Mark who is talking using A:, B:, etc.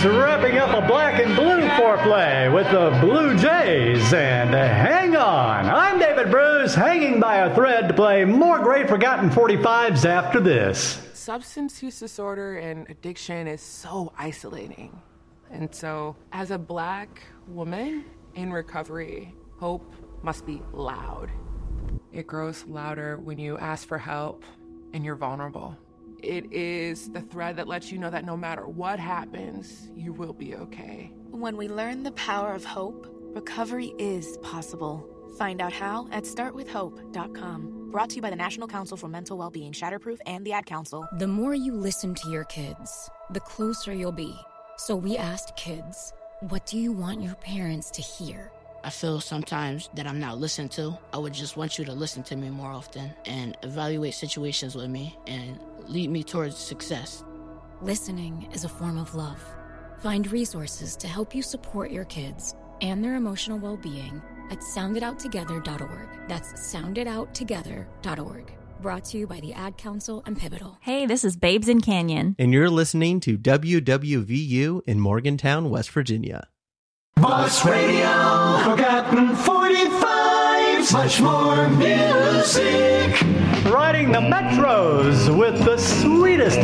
A: wrapping up a black and blue foreplay with the Blue Jays. And hang on, I'm David Bruce, hanging by a thread to play more great forgotten 45s after this.
B: Substance use disorder and addiction is so isolating. And so, as a black woman in recovery, hope must be loud. It grows louder when you ask for help and you're vulnerable. It is the thread that lets you know that no matter what happens, you will be okay.
C: When we learn the power of hope, recovery is possible. Find out how at startwithhope.com. Brought to you by the National Council for Mental Wellbeing, Shatterproof, and the Ad Council.
D: The more you listen to your kids, the closer you'll be. So we asked kids, what do you want your parents to hear?
E: I feel sometimes that I'm not listened to. I would just want you to listen to me more often and evaluate situations with me and lead me towards success.
D: Listening is a form of love. Find resources to help you support your kids and their emotional well-being at sounditouttogether.org. That's sounditouttogether.org. Brought to you by the Ad Council and Pivotal.
F: Hey, this is Babes in Canyon.
G: And you're listening to WWVU in Morgantown, West Virginia.
H: Boss Radio, forgotten 45s, much more music.
A: Riding the metros with the sweetest